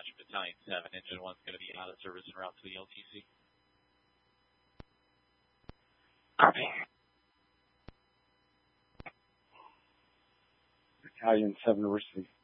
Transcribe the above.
Dispatch, Battalion 7, Engine 1's going to be out of service en route to the LTC. Copy. Battalion 7 to receive.